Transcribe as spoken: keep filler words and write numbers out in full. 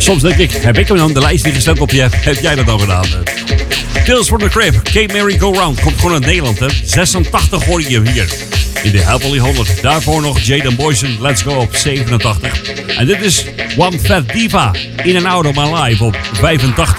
Soms denk ik, heb ik hem dan de lijst niet gestemd op je? Heb jij dat dan gedaan? Tales from the Crib, Kate Mary Go Round. Komt gewoon uit Nederland, hè. zesentachtig hoor je hier. In de Happily honderd. Daarvoor nog Jaden Boysen, Let's Go op zevenentachtig. En dit is One Fat Diva, In and Out of My Life op vijfentachtig.